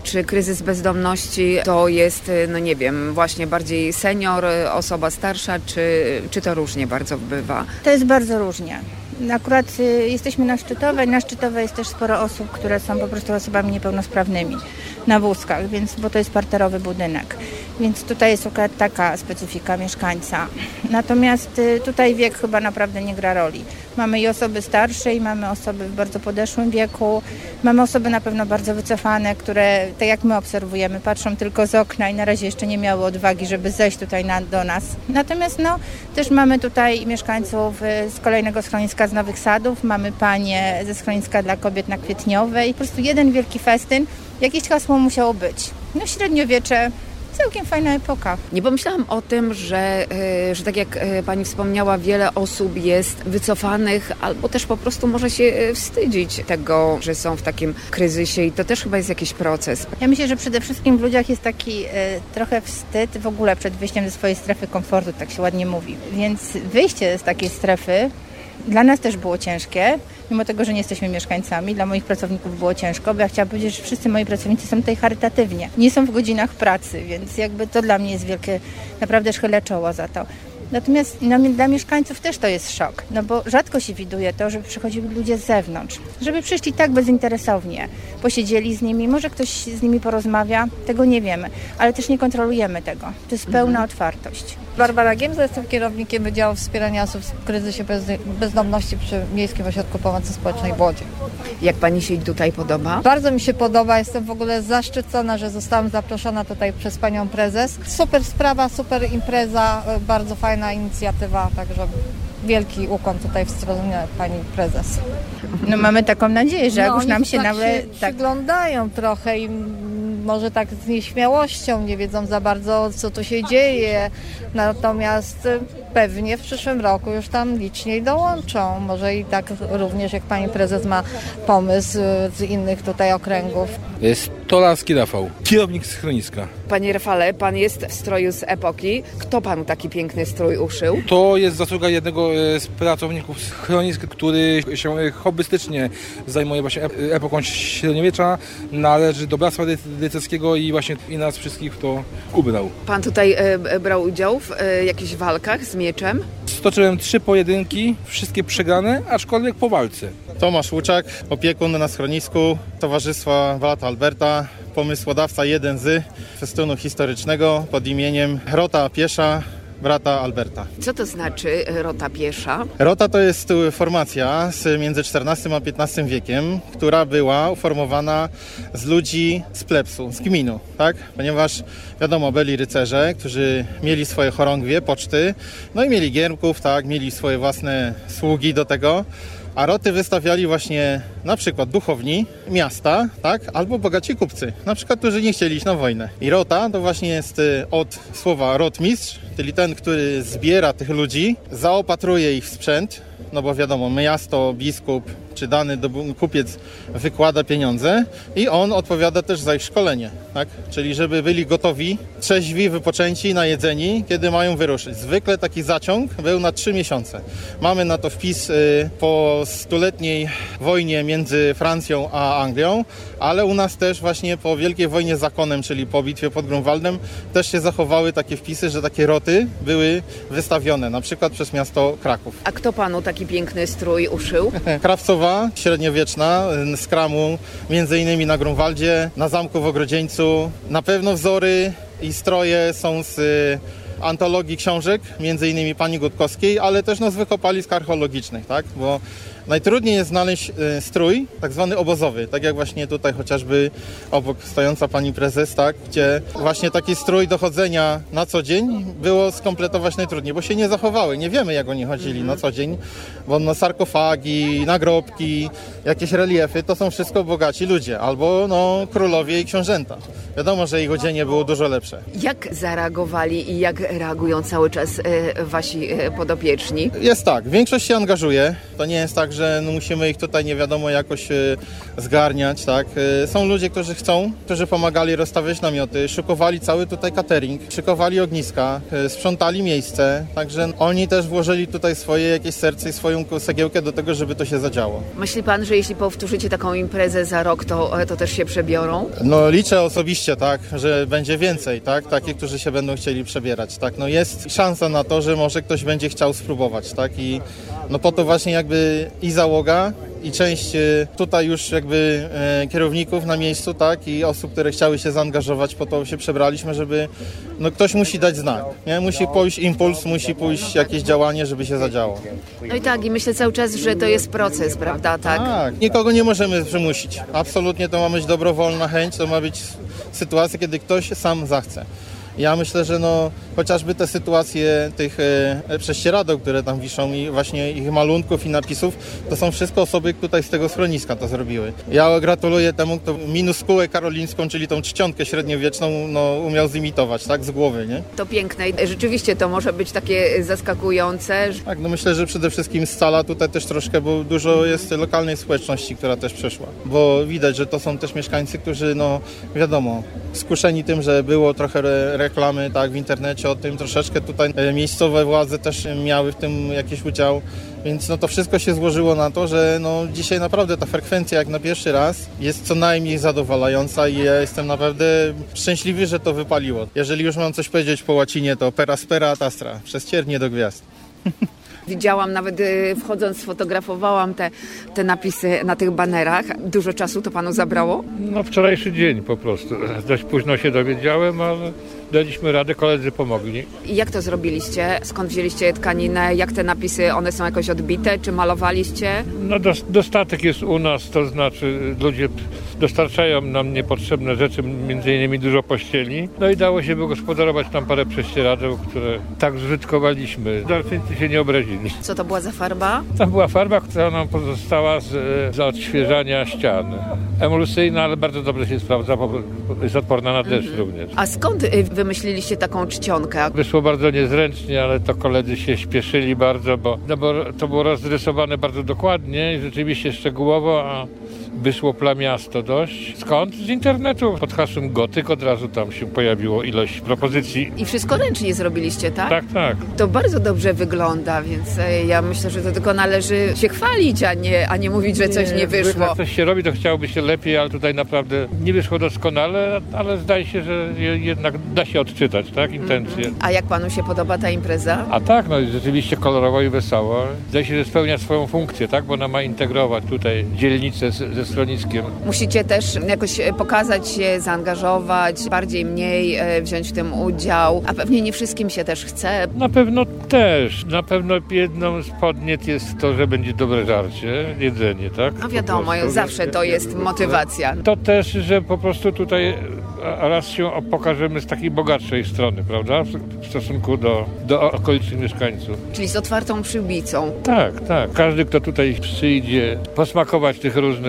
Czy kryzys bezdomności to jest, no nie wiem, właśnie bardziej senior, osoba starsza, czy to różnie bardzo bywa? To jest bardzo różnie. Akurat jesteśmy na Szczytowej. Na Szczytowej jest też sporo osób, które są po prostu osobami niepełnosprawnymi na wózkach, bo to jest parterowy budynek. Więc tutaj jest akurat taka specyfika mieszkańca. Natomiast tutaj wiek chyba naprawdę nie gra roli. Mamy i osoby starsze, i mamy osoby w bardzo podeszłym wieku. Mamy osoby na pewno bardzo wycofane, które, tak jak my obserwujemy, patrzą tylko z okna i na razie jeszcze nie miały odwagi, żeby zejść tutaj do nas. Natomiast też mamy tutaj mieszkańców z kolejnego schroniska z Nowych Sadów. Mamy panie ze schroniska dla kobiet na Kwietniowej. Po prostu jeden wielki festyn. Jakieś hasło musiało być. Średniowiecze. Całkiem fajna epoka. Nie pomyślałam o tym, że tak jak pani wspomniała, wiele osób jest wycofanych albo też po prostu może się wstydzić tego, że są w takim kryzysie i to też chyba jest jakiś proces. Ja myślę, że przede wszystkim w ludziach jest taki trochę wstyd w ogóle przed wyjściem ze swojej strefy komfortu, tak się ładnie mówi. Więc wyjście z takiej strefy dla nas też było ciężkie, mimo tego, że nie jesteśmy mieszkańcami. Dla moich pracowników było ciężko, bo ja chciałam powiedzieć, że wszyscy moi pracownicy są tutaj charytatywnie. Nie są w godzinach pracy, więc jakby to dla mnie jest wielkie, naprawdę szchylę czoła za to. Natomiast dla mieszkańców też to jest szok, bo rzadko się widuje to, żeby przychodzili ludzie z zewnątrz, żeby przyszli tak bezinteresownie, posiedzieli z nimi, może ktoś z nimi porozmawia, tego nie wiemy, ale też nie kontrolujemy tego. To jest pełna otwartość. Barbara Giemza, jestem kierownikiem Wydziału Wspierania Osób w kryzysie bezdomności przy Miejskim Ośrodku Pomocy Społecznej w Łodzi. Jak pani się tutaj podoba? Bardzo mi się podoba, jestem w ogóle zaszczycona, że zostałam zaproszona tutaj przez panią prezes. Super sprawa, super impreza, bardzo fajna inicjatywa, także wielki ukłon tutaj w stronę pani prezes. Mamy taką nadzieję, że jak już nam się przyglądają trochę i może tak z nieśmiałością, nie wiedzą za bardzo, co tu się dzieje. Natomiast pewnie w przyszłym roku już tam liczniej dołączą. Może i tak również jak pani prezes ma pomysł z innych tutaj okręgów. Stolarski Rafał, kierownik schroniska. Panie Rafale, pan jest w stroju z epoki. Kto panu taki piękny strój uszył? To jest zasługa jednego z pracowników schronisk, który się hobbystycznie zajmuje właśnie epoką średniowiecza. Należy do Bractwa Rycerskiego i właśnie i nas wszystkich to ubrał. Pan tutaj brał udział w jakichś walkach z mieczem? Stoczyłem 3 pojedynki, wszystkie przegrane, aczkolwiek po walce. Tomasz Łuczak, opiekun na schronisku Towarzystwa Brata Alberta, pomysłodawca jeden z festunu historycznego pod imieniem Rota Piesza Brata Alberta. Co to znaczy Rota Piesza? Rota to jest formacja między XIV a XV wiekiem, która była uformowana z ludzi z plebsu, z gminu, tak? Ponieważ wiadomo, byli rycerze, którzy mieli swoje chorągwie, poczty, i mieli giermków, tak? Mieli swoje własne sługi do tego. A roty wystawiali właśnie na przykład duchowni miasta, tak? Albo bogaci kupcy, na przykład, którzy nie chcieli iść na wojnę. I rota to właśnie jest od słowa rotmistrz, czyli ten, który zbiera tych ludzi, zaopatruje ich w sprzęt, bo wiadomo, miasto, biskup czy dany kupiec wykłada pieniądze i on odpowiada też za ich szkolenie, tak? Czyli żeby byli gotowi, trzeźwi, wypoczęci, najedzeni, kiedy mają wyruszyć. Zwykle taki zaciąg był na 3 miesiące. Mamy na to wpis po stuletniej wojnie między Francją a Anglią, ale u nas też właśnie po Wielkiej Wojnie z Zakonem, czyli po bitwie pod Grunwaldem, też się zachowały takie wpisy, że takie roty były wystawione, na przykład przez miasto Kraków. A kto panu taki piękny strój uszył? Krawcowa, średniowieczna, z kramu, między innymi na Grunwaldzie, na zamku w Ogrodzieńcu. Na pewno wzory i stroje są z antologii książek, między innymi pani Gutkowskiej, ale też z wykopalisk archeologicznych, tak? Bo najtrudniej jest znaleźć strój, tak zwany obozowy, tak jak właśnie tutaj chociażby obok stojąca pani prezes, tak? Gdzie właśnie taki strój do chodzenia na co dzień było skompletować najtrudniej, bo się nie zachowały, nie wiemy jak oni chodzili na co dzień, bo sarkofagi, nagrobki, jakieś reliefy, to są wszystko bogaci ludzie, albo królowie i książęta. Wiadomo, że ich odzienie było dużo lepsze. Jak zareagowali i jak reagują cały czas wasi podopieczni? Jest tak, większość się angażuje. To nie jest tak, że no musimy ich tutaj nie wiadomo jakoś zgarniać, tak. Są ludzie, którzy chcą, którzy pomagali rozstawiać namioty, szykowali cały tutaj catering, szykowali ogniska, sprzątali miejsce, także oni też włożyli tutaj swoje jakieś serce i swoją cegiełkę do tego, żeby to się zadziało. Myśli pan, że jeśli powtórzycie taką imprezę za rok, to też się przebiorą? No liczę osobiście, tak, że będzie więcej, tak, takich, którzy się będą chcieli przebierać, tak, no jest szansa na to, że może ktoś będzie chciał spróbować, tak, i no po to właśnie jakby i załoga, i część tutaj już jakby kierowników na miejscu, tak, i osób, które chciały się zaangażować, po to się przebraliśmy, żeby, no ktoś musi dać znak, nie, musi pójść impuls, musi pójść jakieś działanie, żeby się zadziało. No i tak, i myślę cały czas, że to jest proces, prawda, tak? Tak, nikogo nie możemy przymusić, absolutnie to ma być dobrowolna chęć, to ma być sytuacja, kiedy ktoś sam zachce. Ja myślę, że no chociażby te sytuacje tych prześcieradeł, które tam wiszą i właśnie ich malunków i napisów, to są wszystko osoby tutaj z tego schroniska to zrobiły. Ja gratuluję temu, kto minuskułę karolińską, czyli tą czcionkę średniowieczną, no umiał zimitować, tak, z głowy, nie? To piękne i rzeczywiście to może być takie zaskakujące. Tak, no myślę, że przede wszystkim z Cala tutaj też troszkę, bo dużo jest lokalnej społeczności, która też przeszła, bo widać, że to są też mieszkańcy, którzy, no wiadomo, skuszeni tym, że było trochę reklamy, tak, w internecie o tym, troszeczkę tutaj miejscowe władze też miały w tym jakiś udział, więc no to wszystko się złożyło na to, że no dzisiaj naprawdę ta frekwencja jak na pierwszy raz jest co najmniej zadowalająca i ja jestem naprawdę szczęśliwy, że to wypaliło. Jeżeli już mam coś powiedzieć po łacinie, to per aspera ad astra, przez ciernie do gwiazd. Widziałam, nawet wchodząc, sfotografowałam te napisy na tych banerach. Dużo czasu to panu zabrało? No wczorajszy dzień po prostu. Dość późno się dowiedziałem, ale daliśmy radę, koledzy pomogli. I jak to zrobiliście? Skąd wzięliście tkaninę? Jak te napisy, one są jakoś odbite? Czy malowaliście? No dostatek jest u nas, to znaczy ludzie dostarczają nam niepotrzebne rzeczy, między innymi dużo pościeli. No i dało się wygospodarować tam parę prześcieradeł, które tak zużytkowaliśmy. Darczyńcy się nie obrazili. Co to była za farba? Tam była farba, która nam pozostała z odświeżania ścian. Emulsyjna, ale bardzo dobrze się sprawdza, bo jest odporna na deszcz również. A skąd wymyśliliście taką czcionkę? Wyszło bardzo niezręcznie, ale to koledzy się śpieszyli bardzo, bo to było rozrysowane bardzo dokładnie i rzeczywiście szczegółowo, a wyszło plamiasto dość. Skąd? Z internetu. Pod hasłem gotyk od razu tam się pojawiło ilość propozycji. I wszystko ręcznie zrobiliście, tak? Tak, tak. To bardzo dobrze wygląda, więc ja myślę, że to tylko należy się chwalić, a nie mówić, że coś nie wyszło. Jak coś się robi, to chciałoby się lepiej, ale tutaj naprawdę nie wyszło doskonale, ale zdaje się, że jednak da się odczytać, tak, intencje. A jak panu się podoba ta impreza? A tak, no rzeczywiście kolorowo i wesoło. Zdaje się, że spełnia swoją funkcję, tak, bo ona ma integrować tutaj dzielnicę ze schroniskiem. Musicie też jakoś pokazać się, zaangażować, bardziej, mniej wziąć w tym udział, a pewnie nie wszystkim się też chce. Na pewno też. Na pewno jedną z podniet jest to, że będzie dobre żarcie, jedzenie, tak? No wiadomo, zawsze to jest motywacja. To też, że po prostu tutaj raz się pokażemy z takiej bogatszej strony, prawda? W stosunku do okolicznych mieszkańców. Czyli z otwartą przybicą. Tak, tak. Każdy, kto tutaj przyjdzie posmakować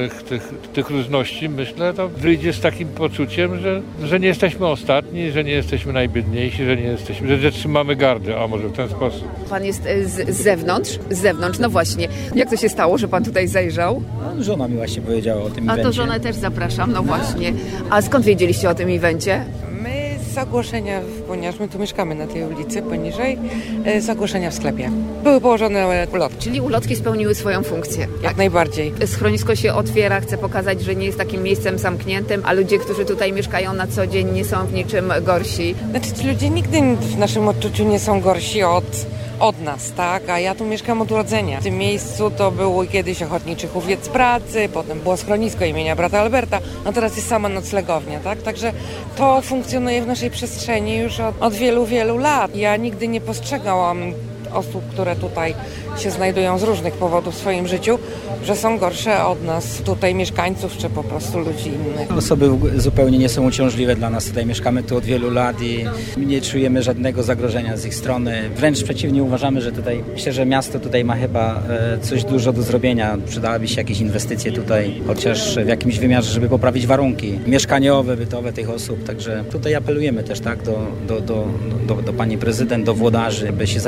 tych różności, myślę, to wyjdzie z takim poczuciem, że nie jesteśmy ostatni, że nie jesteśmy najbiedniejsi, że trzymamy gardę, a może w ten sposób. Pan jest z zewnątrz? Z zewnątrz, no właśnie. Jak to się stało, że pan tutaj zajrzał? No, żona mi właśnie powiedziała o tym evencie. A to żonę też zapraszam, no właśnie. A skąd wiedzieliście o tym evencie? My z ogłoszenia, ponieważ my tu mieszkamy na tej ulicy poniżej, z ogłoszenia w sklepie. Były położone ulotki. Czyli ulotki spełniły swoją funkcję. Jak najbardziej. Schronisko się otwiera, chce pokazać, że nie jest takim miejscem zamkniętym, a ludzie, którzy tutaj mieszkają na co dzień, nie są w niczym gorsi. Znaczy ci ludzie nigdy w naszym odczuciu nie są gorsi od nas, tak? A ja tu mieszkam od urodzenia. W tym miejscu to był kiedyś Ochotniczy Huwiec Pracy, potem było schronisko imienia brata Alberta, no teraz jest sama noclegownia, tak? Także to funkcjonuje w naszej przestrzeni już od wielu, wielu lat. Ja nigdy nie postrzegałam osób, które tutaj się znajdują z różnych powodów w swoim życiu, że są gorsze od nas tutaj mieszkańców, czy po prostu ludzi innych. Osoby zupełnie nie są uciążliwe dla nas. Tutaj mieszkamy tu od wielu lat i nie czujemy żadnego zagrożenia z ich strony. Wręcz przeciwnie, uważamy, że tutaj, myślę, że miasto tutaj ma chyba coś dużo do zrobienia. Przydałyby się jakieś inwestycje tutaj, chociaż w jakimś wymiarze, żeby poprawić warunki mieszkaniowe, bytowe tych osób. Także tutaj apelujemy też tak do pani prezydent, do włodarzy, by się zainteresować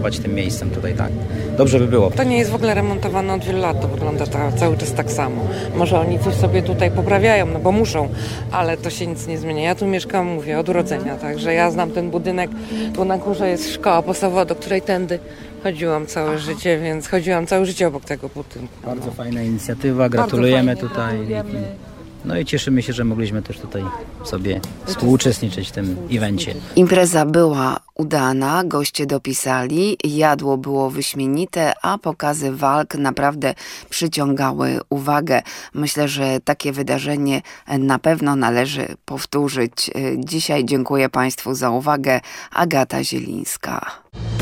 kierować tym miejscem tutaj, tak. Dobrze by było. To nie jest w ogóle remontowane od wielu lat, to wygląda cały czas tak samo. Może oni coś sobie tutaj poprawiają, no bo muszą, ale to się nic nie zmienia. Ja tu mieszkam, mówię, od urodzenia, także ja znam ten budynek, bo na górze jest szkoła podstawowa, do której tędy chodziłam całe życie, więc chodziłam całe życie obok tego budynku. Bardzo fajna inicjatywa, gratulujemy tutaj. No i cieszymy się, że mogliśmy też tutaj sobie współuczestniczyć w tym evencie. Impreza była udana, goście dopisali, jadło było wyśmienite, a pokazy walk naprawdę przyciągały uwagę. Myślę, że takie wydarzenie na pewno należy powtórzyć. Dzisiaj dziękuję Państwu za uwagę. Agata Zielińska.